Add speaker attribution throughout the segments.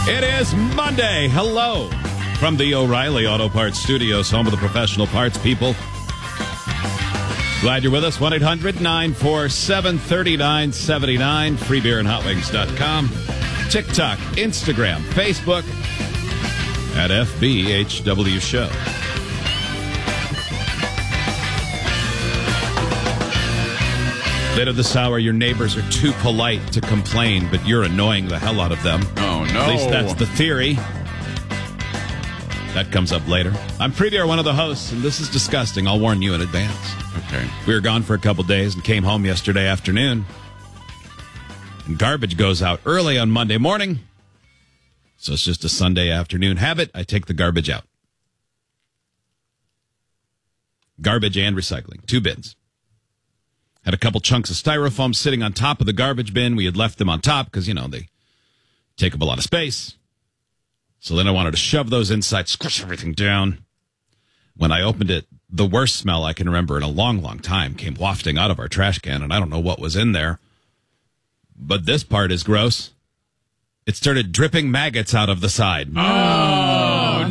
Speaker 1: It is Monday. Hello from the O'Reilly Auto Parts Studios, home of the professional parts people. Glad you're with us. 1-800-947-3979. Freebeerandhotwings.com. TikTok, Instagram, Facebook at FBHW Show. Later this hour, your neighbors are too polite to complain, but you're annoying the hell out of them.
Speaker 2: Oh, no.
Speaker 1: At least that's the theory. That comes up later. I'm Previer, one of the hosts, and this is disgusting. I'll warn you in advance.
Speaker 2: Okay.
Speaker 1: We were gone for a couple days and came home yesterday afternoon. And garbage goes out early on Monday morning. So it's just a Sunday afternoon habit. I take the garbage out. Garbage and recycling. 2 bins. Had a couple chunks of styrofoam sitting on top of the garbage bin. We had left them on top because, they take up a lot of space. So then I wanted to shove those inside, squish everything down. When I opened it, the worst smell I can remember in a long, long time came wafting out of our trash can, and I don't know what was in there. But this part is gross. It started dripping maggots out of the side.
Speaker 2: Oh,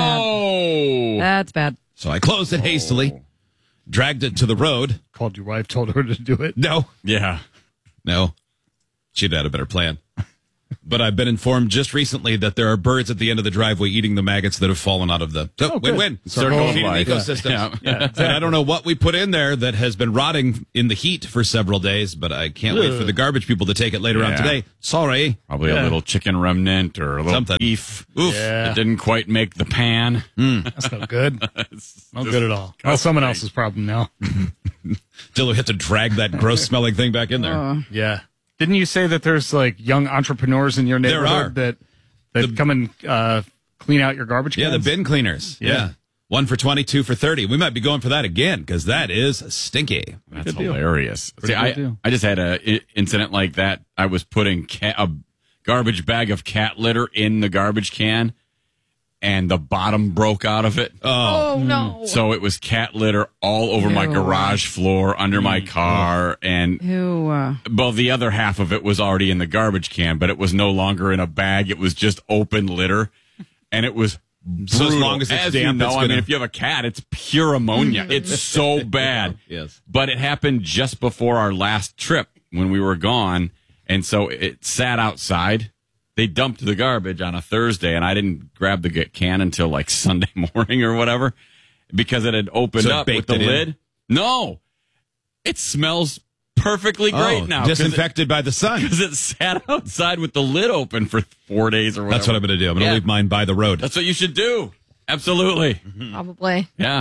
Speaker 2: no.
Speaker 3: That's bad.
Speaker 1: So I closed it hastily, dragged it to the road.
Speaker 4: Called your wife, told her to do it.
Speaker 1: No.
Speaker 2: Yeah.
Speaker 1: No. She'd had a better plan. But I've been informed just recently that there are birds at the end of the driveway eating the maggots that have fallen out of the... So, win-win.
Speaker 2: Circle of
Speaker 1: Feeding
Speaker 2: life.
Speaker 1: ecosystems.
Speaker 2: Yeah.
Speaker 1: And I don't know what we put in there that has been rotting in the heat for several days, but I can't wait for the garbage people to take it later on today. Sorry.
Speaker 2: Probably a little chicken remnant or a little
Speaker 1: Something.
Speaker 2: beef.
Speaker 1: Oof.
Speaker 2: That didn't quite make the pan.
Speaker 4: That's no good. Not good at all. Well, someone else's problem now.
Speaker 1: Till we have to drag that gross-smelling thing back in there.
Speaker 4: Yeah. Didn't you say that there's young entrepreneurs in your neighborhood that come and clean out your garbage cans?
Speaker 1: Yeah, the bin cleaners. Yeah. 1 for 20, 2 for 30. We might be going for that again because that is stinky.
Speaker 2: That's hilarious. See,
Speaker 4: good deal.
Speaker 2: I just had a incident like that. I was putting a garbage bag of cat litter in the garbage can, and the bottom broke out of it.
Speaker 3: Oh, no.
Speaker 2: So it was cat litter all over my garage floor, under my car, and well, the other half of it was already in the garbage can, but it was no longer in a bag. It was just open litter, and it was brutal.
Speaker 1: So as long as it's damp,
Speaker 2: I mean, if you have a cat, it's pure ammonia. It's so bad.
Speaker 1: Yes.
Speaker 2: But it happened just before our last trip when we were gone, and so it sat outside. They dumped the garbage on a Thursday, and I didn't grab the can until Sunday morning or whatever because it had opened up with the lid. No, it smells perfectly great now.
Speaker 1: Disinfected by the sun.
Speaker 2: Because it sat outside with the lid open for 4 days or whatever.
Speaker 1: That's what I'm going to do. I'm going to leave mine by the road.
Speaker 2: That's what you should do. Absolutely.
Speaker 3: Probably.
Speaker 2: Yeah.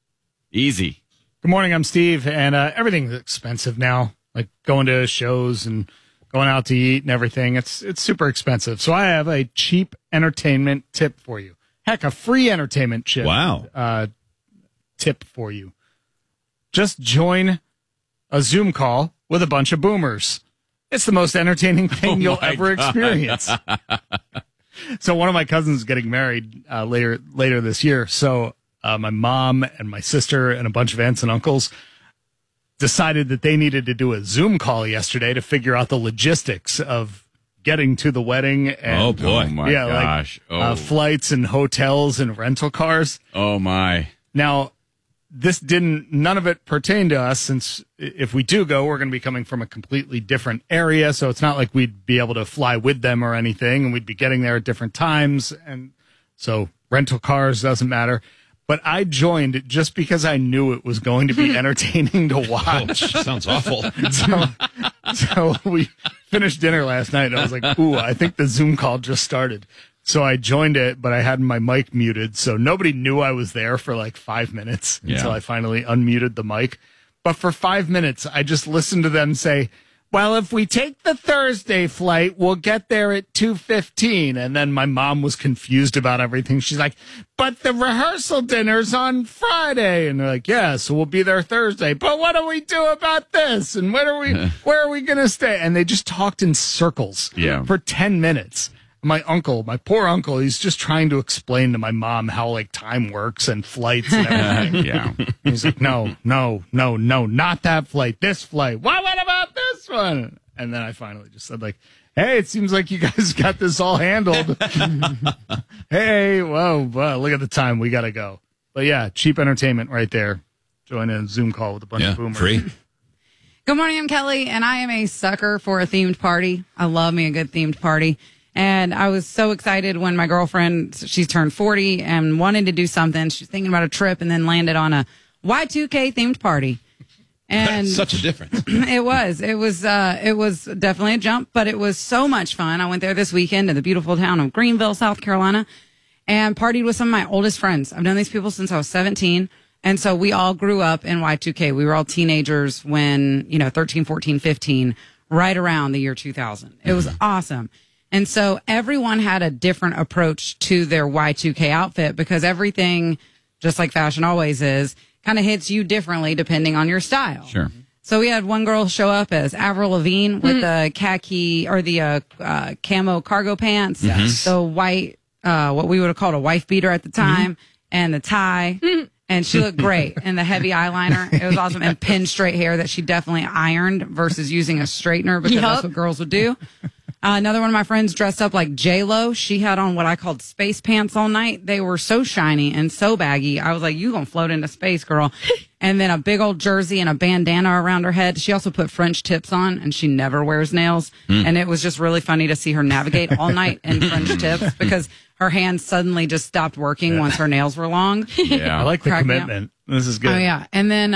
Speaker 2: Easy.
Speaker 4: Good morning, I'm Steve, and everything's expensive now. Like going to shows and going out to eat and everything. It's super expensive. So I have a cheap entertainment tip for you. Heck, a free entertainment tip for you. Just join a Zoom call with a bunch of boomers. It's the most entertaining thing you'll ever experience. So one of my cousins is getting married later this year. So my mom and my sister and a bunch of aunts and uncles decided that they needed to do a Zoom call yesterday to figure out the logistics of getting to the wedding. And,
Speaker 1: oh, boy.
Speaker 2: Oh, my gosh.
Speaker 4: Flights and hotels and rental cars.
Speaker 2: Oh, my.
Speaker 4: Now, none of it pertained to us, since if we do go, we're going to be coming from a completely different area. So it's not like we'd be able to fly with them or anything, and we'd be getting there at different times. And so rental cars doesn't matter. But I joined just because I knew it was going to be entertaining to watch.
Speaker 1: Sounds awful.
Speaker 4: So we finished dinner last night, and I was like, ooh, I think the Zoom call just started. So I joined it, but I had my mic muted, so nobody knew I was there for 5 minutes until I finally unmuted the mic. But for 5 minutes, I just listened to them say, well, if we take the Thursday flight, we'll get there at 2:15. And then my mom was confused about everything. She's like, but the rehearsal dinner's on Friday. And they're like, yeah, so we'll be there Thursday. But what do we do about this? And where are we going to stay? And they just talked in circles for 10 minutes. My poor uncle, he's just trying to explain to my mom how time works and flights and everything. He's like, no, not that flight, this flight. What about this one? And then I finally just said hey, it seems like you guys got this all handled. Hey, whoa, look at the time. We got to go. But yeah, cheap entertainment right there. Join a Zoom call with a bunch of boomers.
Speaker 1: Free.
Speaker 3: Good morning, I'm Kelly, and I am a sucker for a themed party. I love me a good themed party. And I was so excited when my girlfriend, she turned 40 and wanted to do something. She was thinking about a trip and then landed on a Y2K themed party. And
Speaker 1: Such a difference.
Speaker 3: It was definitely a jump, but it was so much fun. I went there this weekend to the beautiful town of Greenville, South Carolina, and partied with some of my oldest friends. I've known these people since I was 17. And so we all grew up in Y2K. We were all teenagers when, 13, 14, 15, right around the year 2000. It was awesome. And so everyone had a different approach to their Y2K outfit because everything, just like fashion always is, kind of hits you differently depending on your style.
Speaker 2: Sure.
Speaker 3: So we had one girl show up as Avril Lavigne with the khaki or the camo cargo pants, the white, what we would have called a wife beater at the time, and the tie. And she looked great. And the heavy eyeliner. It was awesome. And pin straight hair that she definitely ironed versus using a straightener because that's what girls would do. Another one of my friends dressed up like J-Lo. She had on what I called space pants all night. They were so shiny and so baggy. I was like, you gonna float into space, girl. And then a big old jersey and a bandana around her head. She also put French tips on, and she never wears nails. And it was just really funny to see her navigate all night in French tips because her hands suddenly just stopped working once her nails were long.
Speaker 2: Yeah.
Speaker 4: I like the
Speaker 3: Crack me up.
Speaker 4: commitment. This is good.
Speaker 3: Oh, yeah. And then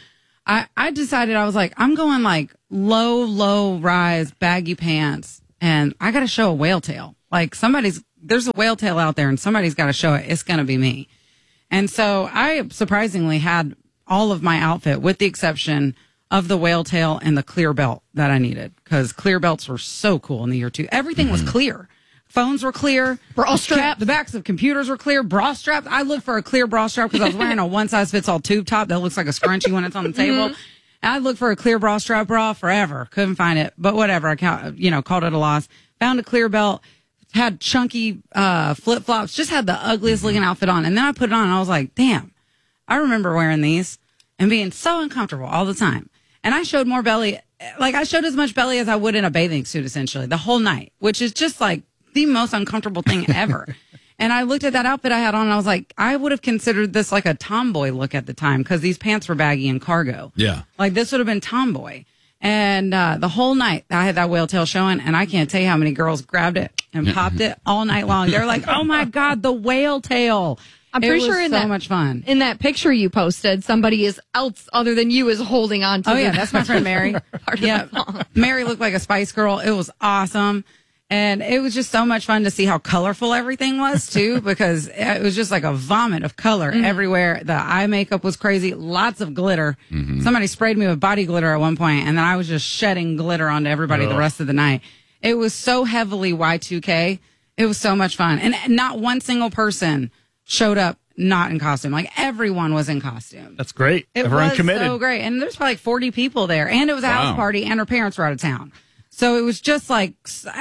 Speaker 3: I decided, I was like, I'm going like low rise baggy pants, and I got to show a whale tail. Like there's a whale tail out there, and somebody's got to show it. It's going to be me. And so I surprisingly had all of my outfit with the exception of the whale tail and the clear belt that I needed, because clear belts were so cool in the year 2. Everything was clear. Phones were clear.
Speaker 5: Bra strap.
Speaker 3: The backs of computers were clear. Bra straps. I looked for a clear bra strap because I was wearing a one-size-fits-all tube top that looks like a scrunchie when it's on the table. And I looked for a clear bra strap bra forever. Couldn't find it. But whatever. I called it a loss. Found a clear belt. Had chunky flip-flops. Just had the ugliest looking outfit on. And then I put it on and I was like, damn, I remember wearing these and being so uncomfortable all the time. And I showed more belly. Like I showed as much belly as I would in a bathing suit essentially the whole night, which is just like the most uncomfortable thing ever. And I looked at that outfit I had on and I was like, I would have considered this like a tomboy look at the time because these pants were baggy and cargo.
Speaker 1: Yeah.
Speaker 3: Like this would have been tomboy. And the whole night I had that whale tail showing, and I can't tell you how many girls grabbed it and popped it all night long. They're like, oh my God, the whale tail.
Speaker 5: I'm pretty sure
Speaker 3: it was so much fun.
Speaker 5: In that picture you posted, somebody else other than you is holding on to
Speaker 3: Oh yeah, that's my friend Mary. Yeah, Mary looked like a Spice Girl. It was awesome. And it was just so much fun to see how colorful everything was, too, because it was just like a vomit of color everywhere. The eye makeup was crazy. Lots of glitter. Somebody sprayed me with body glitter at one point, and then I was just shedding glitter onto everybody the rest of the night. It was so heavily Y2K. It was so much fun. And not one single person showed up not in costume. Like, everyone was in costume.
Speaker 4: That's great.
Speaker 3: It
Speaker 4: Everyone
Speaker 3: was
Speaker 4: committed.
Speaker 3: so great. And there's probably like 40 people there. And it was a house party, and her parents were out of town. So it was just like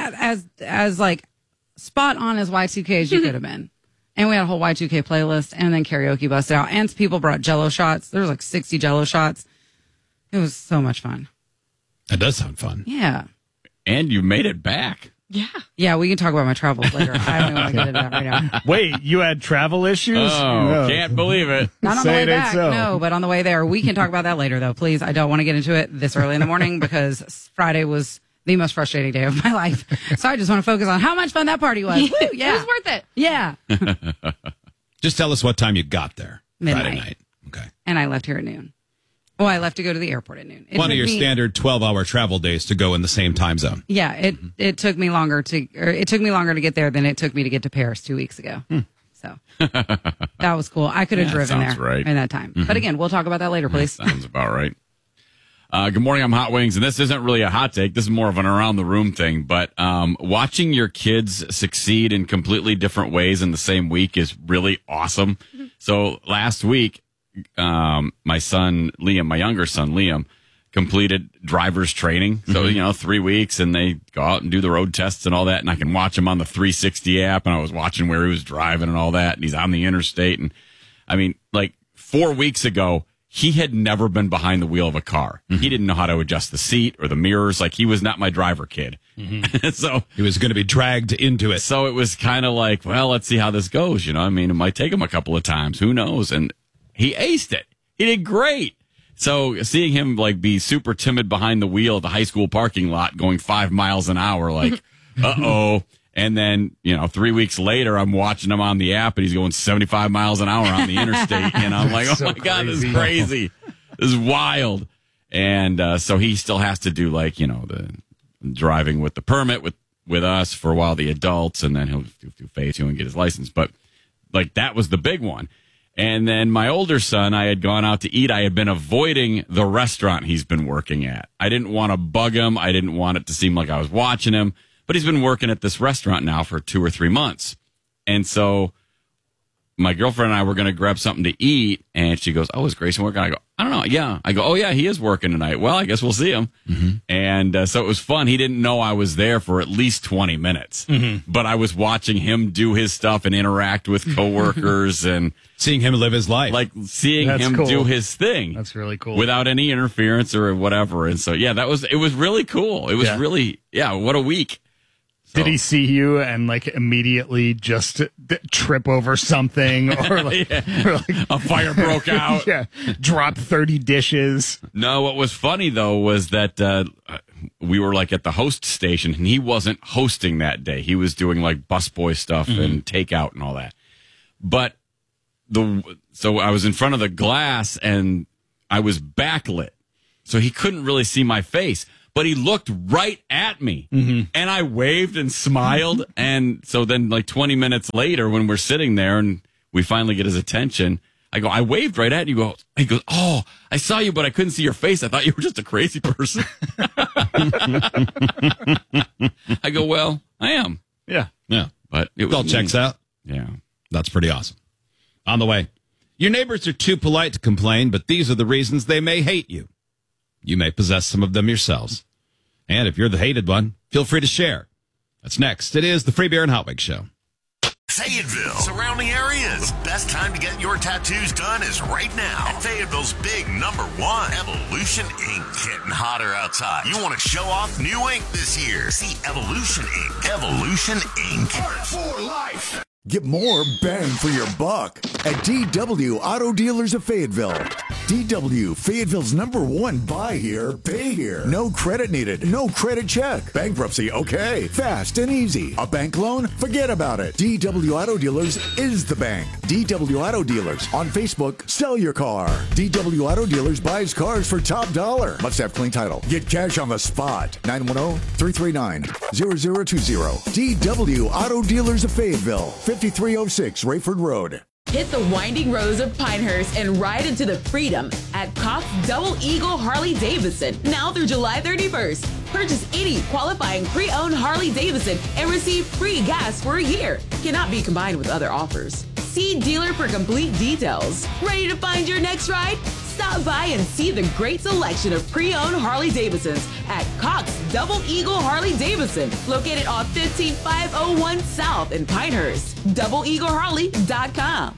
Speaker 3: as like spot on as Y2K as you could have been. And we had a whole Y2K playlist, and then karaoke busted out. And people brought Jell-O shots. There was like 60 Jell-O shots. It was so much fun.
Speaker 1: That does sound fun.
Speaker 3: Yeah.
Speaker 2: And you made it back.
Speaker 5: Yeah.
Speaker 3: Yeah, we can talk about my travels later. I don't want to get into that right now.
Speaker 4: Wait, you had travel issues?
Speaker 2: Oh,
Speaker 4: No.
Speaker 2: can't believe it.
Speaker 3: Not on the
Speaker 4: Say
Speaker 3: way
Speaker 4: it ain't
Speaker 3: back,
Speaker 4: so.
Speaker 3: no, but on the way there. We can talk about that later, though. Please, I don't want to get into it this early in the morning because Friday was the most frustrating day of my life. So I just want to focus on how much fun that party was. Woo, yeah.
Speaker 5: It was worth it.
Speaker 3: Yeah.
Speaker 1: Just tell us what time you got there.
Speaker 3: Midnight.
Speaker 1: Friday night. Okay.
Speaker 3: And I left here at noon. Well, I left to go to the airport at noon.
Speaker 1: One of your standard 12-hour travel days to go in the same time zone.
Speaker 3: Yeah, it took me longer to get there than it took me to get to Paris 2 weeks ago. So that was cool. I could have driven
Speaker 2: sounds
Speaker 3: there
Speaker 2: right.
Speaker 3: in that time. But again, we'll talk about that later, please.
Speaker 2: Sounds about right. Good morning, I'm Hot Wings, and this isn't really a hot take. This is more of an around-the-room thing, but watching your kids succeed in completely different ways in the same week is really awesome. So last week, my son, Liam, my younger son, Liam, completed driver's training. So, 3 weeks, and they go out and do the road tests and all that, and I can watch him on the 360 app, and I was watching where he was driving and all that, and he's on the interstate. And I mean, like 4 weeks ago, he had never been behind the wheel of a car. He didn't know how to adjust the seat or the mirrors. Like, he was not my driver kid. So
Speaker 1: He was going to be dragged into it.
Speaker 2: so it was kind of like, well, let's see how this goes. You know, I mean, it might take him a couple of times. Who knows? And he aced it. He did great. So seeing him like be super timid behind the wheel of the high school parking lot going 5 miles an hour, like, uh-oh. And then, 3 weeks later, I'm watching him on the app and he's going 75 miles an hour on the interstate. And I'm like, oh
Speaker 4: So
Speaker 2: my God, this is
Speaker 4: crazy.
Speaker 2: crazy. This is wild. And so he still has to do like, the driving with the permit with us for a while, the adults, and then he'll do phase 2 and get his license. But like that was the big one. And then my older son, I had gone out to eat. I had been avoiding the restaurant he's been working at. I didn't want to bug him. I didn't want it to seem like I was watching him. But he's been working at this restaurant now for 2 or 3 months. And so my girlfriend and I were going to grab something to eat. And she goes, oh, is Grayson working? I go, I don't know. Yeah. I go, oh, yeah, he is working tonight. Well, I guess we'll see him. And so it was fun. He didn't know I was there for at least 20 minutes. But I was watching him do his stuff and interact with coworkers and
Speaker 1: Seeing him live his life.
Speaker 2: like seeing
Speaker 4: That's
Speaker 2: him
Speaker 4: cool.
Speaker 2: do his thing.
Speaker 4: That's really cool.
Speaker 2: Without any interference or whatever. And so, yeah, it was really cool. It was
Speaker 4: Yeah.
Speaker 2: really, what a week.
Speaker 4: Did he see you and like immediately just trip over something or like, or like
Speaker 2: A fire broke out.
Speaker 4: yeah, drop 30 dishes?
Speaker 2: No, what was funny though was that we were like at the host station and he wasn't hosting that day. He was doing like busboy stuff and takeout and all that. But so I was in front of the glass and I was backlit. So he couldn't really see my face. But he looked right at me and I waved and smiled. And so then like 20 minutes later when we're sitting there and we finally get his attention, I go, I waved right at you. He goes, oh, I saw you, but I couldn't see your face. I thought you were just a crazy person. I go, well, I am.
Speaker 4: Yeah.
Speaker 1: yeah.
Speaker 2: But it
Speaker 1: It all
Speaker 2: was
Speaker 1: checks
Speaker 2: neat.
Speaker 1: out.
Speaker 2: Yeah.
Speaker 1: That's pretty awesome. On the way. Your neighbors are too polite to complain, but these are the reasons they may hate you. You may possess some of them yourselves. And if you're the hated one, feel free to share. That's next. It is the Free Beer and Hot Wings Show.
Speaker 6: Fayetteville, surrounding areas. The best time to get your tattoos done is right now at Fayetteville's big #1, Evolution Ink. Getting hotter outside. You want to show off new ink this year? See Evolution Ink. Evolution Ink. Art for life.
Speaker 7: Get more bang for your buck at DW Auto Dealers of Fayetteville. DW, Fayetteville's #1 buy here, pay here. No credit needed, no credit check. Bankruptcy, okay. Fast and easy. A bank loan? Forget about it. DW Auto Dealers is the bank. DW Auto Dealers. On Facebook, sell your car. DW Auto Dealers buys cars for top dollar. Must have clean title. Get cash on the spot. 910-339-0020. DW Auto Dealers of Fayetteville. 5306 Rayford Road.
Speaker 8: Hit the winding roads of Pinehurst and ride into the freedom at Cox Double Eagle Harley Davidson now through July 31st. Purchase any qualifying pre-owned Harley Davidson and receive free gas for a year. Cannot be combined with other offers. See dealer for complete details. Ready to find your next ride? Stop by and see the great selection of pre-owned Harley Davidsons at Cox Double Eagle Harley Davidson, located on 15501 South in Pinehurst. DoubleEagleHarley.com.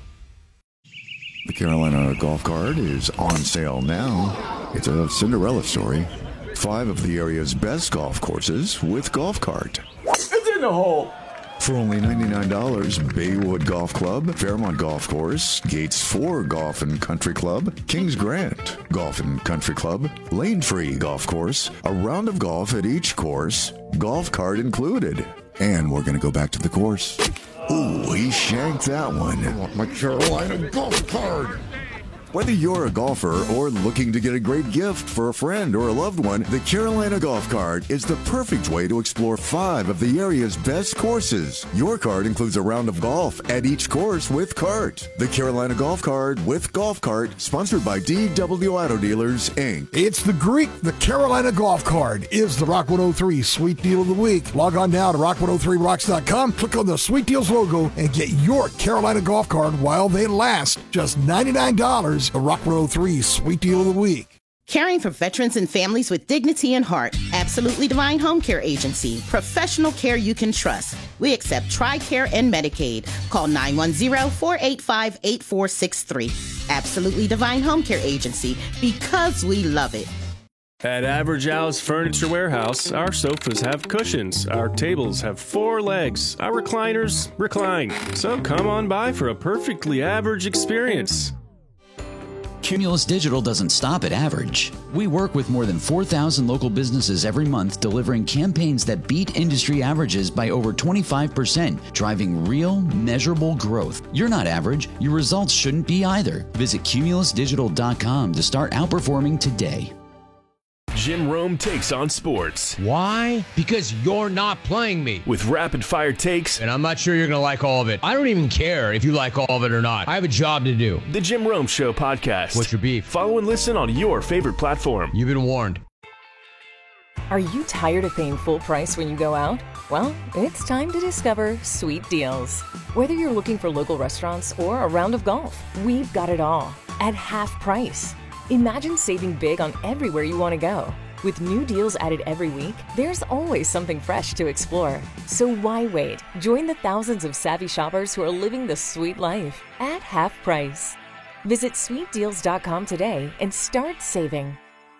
Speaker 7: The Carolina Golf Cart is on sale now. It's a Cinderella story. 5 of the area's best golf courses with Golf Cart.
Speaker 9: It's in the hole.
Speaker 7: For only $99, Baywood Golf Club, Fairmont Golf Course, Gates 4 Golf and Country Club, Kings Grant Golf and Country Club, Lane Free Golf Course, a round of golf at each course, Golf Cart included. And we're going to go back to the course. Ooh, he shanked that one. I want my Carolina Golf Cart. Whether you're a golfer or looking to get a great gift for a friend or a loved one, the Carolina Golf Cart is the perfect way to explore 5 of the area's best courses. Your cart includes a round of golf at each course with cart. The Carolina Golf Cart with Golf Cart, sponsored by DW Auto Dealers, Inc.
Speaker 9: It's the Greek. The Carolina Golf Cart is the Rock 103 Sweet Deal of the Week. Log on now to rock103rocks.com, click on the Sweet Deals logo, and get your Carolina Golf Cart while they last. Just $99. A Rock 103 Sweet Deal of the Week.
Speaker 10: Caring for veterans and families with dignity and heart. Absolutely Divine Home Care Agency. Professional care you can trust. We accept TRICARE and Medicaid. Call 910-485-8463. Absolutely Divine Home Care Agency, because we love it.
Speaker 11: At Average Al's Furniture Warehouse, our sofas have cushions, our tables have 4 legs, our recliners recline. So come on by for a perfectly average experience.
Speaker 12: Cumulus Digital doesn't stop at average. We work with more than 4,000 local businesses every month, delivering campaigns that beat industry averages by over 25%, driving real, measurable growth. You're not average. Your results shouldn't be either. Visit cumulusdigital.com to start outperforming today.
Speaker 11: Jim Rome takes on sports.
Speaker 13: Why? Because you're not playing me.
Speaker 11: With rapid fire takes.
Speaker 13: And I'm not sure you're going to like all of it. I don't even care if you like all of it or not. I have a job to do.
Speaker 11: The Jim Rome Show podcast.
Speaker 13: What's your beef?
Speaker 11: Follow and listen on your favorite platform.
Speaker 13: You've been warned.
Speaker 14: Are you tired of paying full price when you go out? Well, it's time to discover Sweet Deals. Whether you're looking for local restaurants or a round of golf, we've got it all at half price. Imagine saving big on everywhere you want to go. With new deals added every week, there's always something fresh to explore. So why wait? Join the thousands of savvy shoppers who are living the sweet life at half price. Visit sweetdeals.com today and start saving.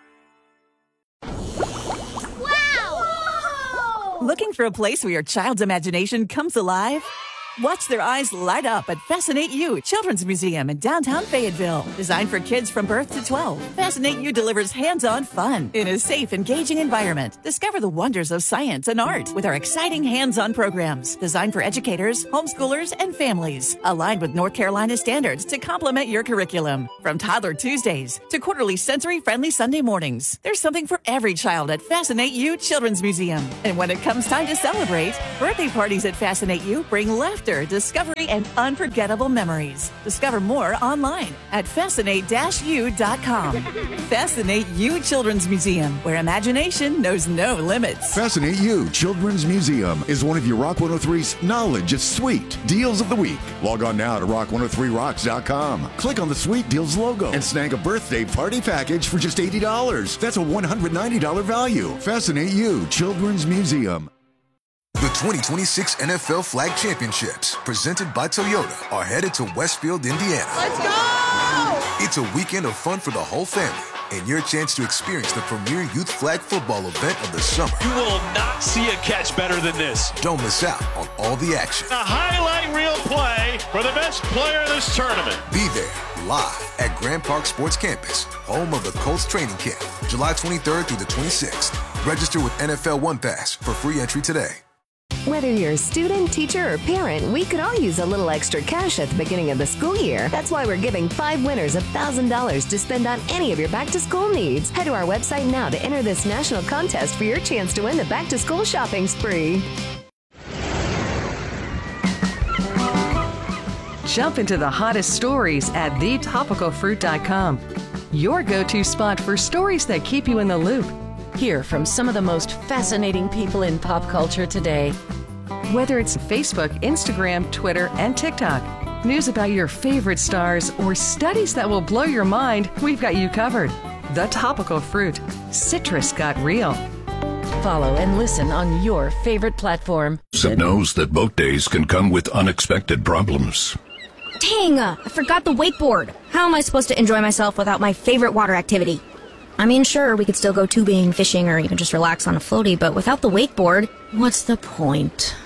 Speaker 15: Wow! Looking for a place where your child's imagination comes alive? Watch their eyes light up at Fascinate You Children's Museum in downtown Fayetteville. Designed for kids from birth to 12, Fascinate You delivers hands-on fun in a safe, engaging environment. Discover the wonders of science and art with our exciting hands-on programs designed for educators, homeschoolers, and families. Aligned with North Carolina standards to complement your curriculum. From Toddler Tuesdays to quarterly sensory-friendly Sunday mornings, there's something for every child at Fascinate You Children's Museum. And when it comes time to celebrate, birthday parties at Fascinate You bring laughter, discovery, and unforgettable memories. Discover more online at fascinate-u.com. Fascinate You Children's Museum, where imagination knows no limits.
Speaker 7: Fascinate You Children's Museum is one of your Rock 103's knowledge of sweet deals of the week. Log on now to rock103rocks.com. Click on the Sweet Deals logo and snag a birthday party package for just $80. That's a $190 value. Fascinate You Children's Museum.
Speaker 16: The 2026 NFL Flag Championships, presented by Toyota, are headed to Westfield, Indiana.
Speaker 17: Let's go!
Speaker 16: It's a weekend of fun for the whole family and your chance to experience the premier youth flag football event of the summer.
Speaker 18: You will not see a catch better than this.
Speaker 16: Don't miss out on all the action.
Speaker 18: A highlight reel play for the best player in this tournament.
Speaker 16: Be there live at Grand Park Sports Campus, home of the Colts training camp, July 23rd through the 26th. Register with NFL One Pass for free entry today.
Speaker 19: Whether you're a student, teacher, or parent, we could all use a little extra cash at the beginning of the school year. That's why we're giving 5 winners $1,000 to spend on any of your back-to-school needs. Head to our website now to enter this national contest for your chance to win the back-to-school shopping spree.
Speaker 20: Jump into the hottest stories at thetopicalfruit.com. Your go-to spot for stories that keep you in the loop.
Speaker 21: Hear from some of the most fascinating people in pop culture today.
Speaker 20: Whether it's Facebook, Instagram, Twitter, and TikTok, news about your favorite stars, or studies that will blow your mind, we've got you covered. The Topical Fruit. Citrus got real.
Speaker 21: Follow and listen on your favorite platform.
Speaker 22: Sip knows that boat days can come with unexpected problems.
Speaker 23: Dang, I forgot the wakeboard. How am I supposed to enjoy myself without my favorite water activity? I mean, sure, we could still go tubing, fishing, or even just relax on a floaty, but without the wakeboard, what's the point?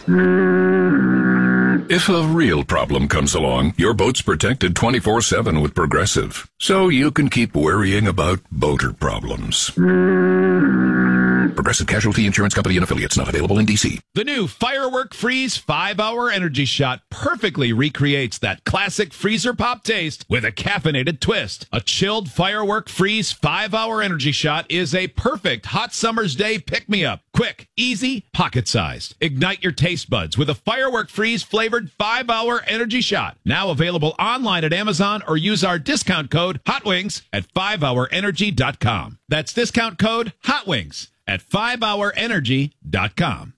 Speaker 22: If a real problem comes along, your boat's protected 24/7 with Progressive, so you can keep worrying about boater problems. Progressive Casualty Insurance Company and Affiliates, not available in D.C.
Speaker 1: The new Firework Freeze 5-Hour Energy Shot perfectly recreates that classic freezer pop taste with a caffeinated twist. A chilled Firework Freeze 5-Hour Energy Shot is a perfect hot summer's day pick-me-up. Quick, easy, pocket-sized. Ignite your taste buds with a Firework Freeze flavored 5-Hour Energy Shot. Now available online at Amazon, or use our discount code HOTWINGS at 5hourenergy.com. That's discount code HOTWINGS at 5hourenergy.com.